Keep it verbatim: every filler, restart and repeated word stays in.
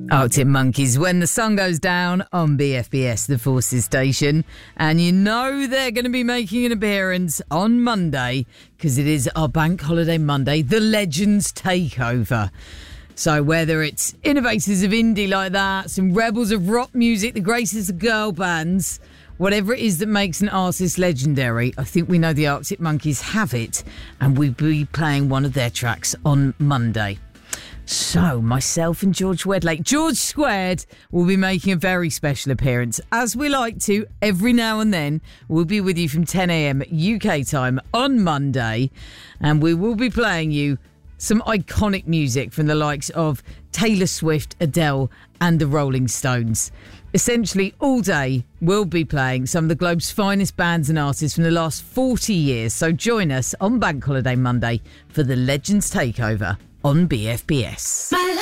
Arctic Monkeys, When the Sun Goes Down on B F B S, the Forces station. And you know they're going to be making an appearance on Monday because it is our bank holiday Monday, the Legends Takeover. So whether it's innovators of indie like that, some rebels of rock music, the greatest of girl bands, whatever it is that makes an artist legendary, I think we know the Arctic Monkeys have it, and we'll be playing one of their tracks on Monday. So, myself and George Wedlake, George Squared, will be making a very special appearance. As we like to, every now and then, we'll be with you from ten a.m. U K time on Monday, and we will be playing you some iconic music from the likes of Taylor Swift, Adele, and the Rolling Stones. Essentially, all day, we'll be playing some of the globe's finest bands and artists from the last forty years. So join us on Bank Holiday Monday for the Legends Takeover on B F B S.